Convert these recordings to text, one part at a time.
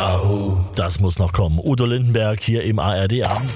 Das muss noch kommen. Udo Lindenberg hier im ARD-Abend.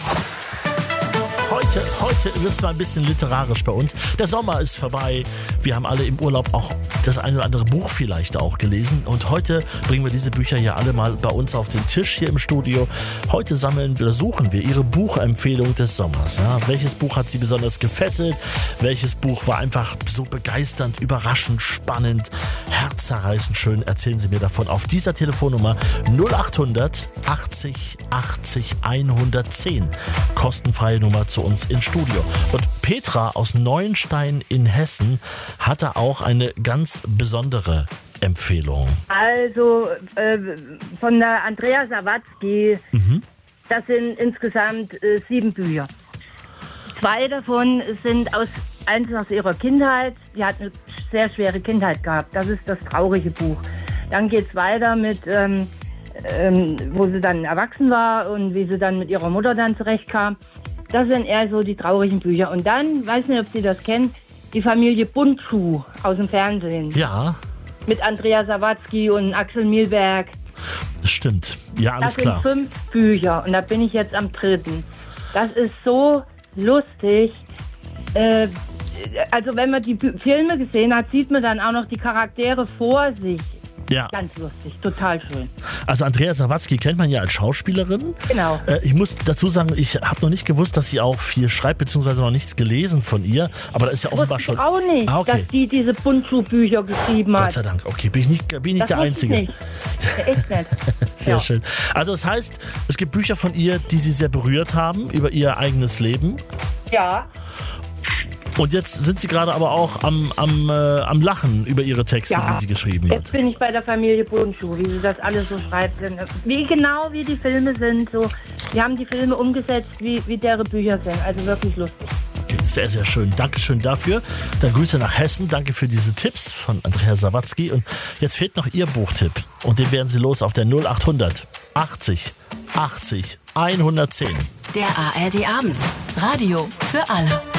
Heute wird es mal ein bisschen literarisch bei uns. Der Sommer ist vorbei. Wir haben alle im Urlaub auch das ein oder andere Buch vielleicht auch gelesen. Und heute bringen wir diese Bücher hier alle mal bei uns auf den Tisch hier im Studio. Heute suchen wir Ihre Buchempfehlung des Sommers. Ja, welches Buch hat Sie besonders gefesselt? Welches Buch war einfach so begeisternd, überraschend, spannend, herzzerreißend schön? Erzählen Sie mir davon auf dieser Telefonnummer 0800 80 80 110. Kostenfreie Nummer zu uns ins Studio. Und Petra aus Neuenstein in Hessen hatte auch eine ganz besondere Empfehlung. Also von der Andrea Sawatzki, das sind insgesamt 7 Bücher. 2 davon sind eins aus ihrer Kindheit. Sie hat eine sehr schwere Kindheit gehabt. Das ist das traurige Buch. Dann geht es weiter mit, wo sie dann erwachsen war und wie sie dann mit ihrer Mutter dann zurechtkam. Das sind eher so die traurigen Bücher. Und dann, weiß nicht, ob Sie das kennen, die Familie Buntschuh aus dem Fernsehen. Ja. Mit Andrea Sawatzki und Axel Milberg. Stimmt. Ja, alles klar. Das sind 5 Bücher und da bin ich jetzt am 3. Das ist so lustig. Also wenn man die Filme gesehen hat, sieht man dann auch noch die Charaktere vor sich. Ja. Ganz lustig, total schön. Also Andrea Sawatzki kennt man ja als Schauspielerin. Genau. Ich muss dazu sagen, ich habe noch nicht gewusst, dass sie auch viel schreibt, beziehungsweise noch nichts gelesen von ihr. Aber das ist ja offenbar schon... Ich auch nicht, okay. dass die diese Buntschuh-Bücher geschrieben hat. Gott sei Dank, okay, bin ich nicht der Einzige. Nicht. Echt nicht. Sehr schön. Also das heißt, es gibt Bücher von ihr, die sie sehr berührt haben über ihr eigenes Leben. Ja. Und jetzt sind Sie gerade aber auch am Lachen über Ihre Texte, die sie geschrieben hat. Jetzt bin ich bei der Familie Buntschuh, wie sie das alles so schreibt. Wie die Filme sind. So, die haben die Filme umgesetzt, wie deren Bücher sind. Also wirklich lustig. Okay, sehr, sehr schön. Dankeschön dafür. Dann Grüße nach Hessen. Danke für diese Tipps von Andrea Sawatzki. Und jetzt fehlt noch Ihr Buchtipp. Und den werden Sie los auf der 0800 80 80 110. Der ARD-Abend. Radio für alle.